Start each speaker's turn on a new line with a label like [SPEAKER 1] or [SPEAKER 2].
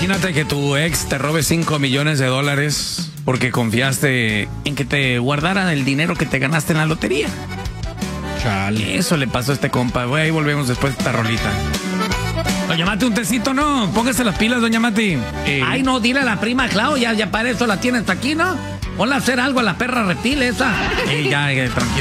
[SPEAKER 1] Imagínate que tu ex te robe $5 millones porque confiaste en que te guardara el dinero que te ganaste en la lotería.
[SPEAKER 2] Chale.
[SPEAKER 1] Eso le pasó a este compa, güey. Ahí volvemos después de esta rolita. Doña Mati, un tecito, ¿no? Póngase las pilas, doña Mati.
[SPEAKER 3] Ay, no, dile a la prima Clau, ya para eso la tienes aquí, ¿no? Ponla a hacer algo a la perra reptil esa.
[SPEAKER 1] Ya, tranquilo.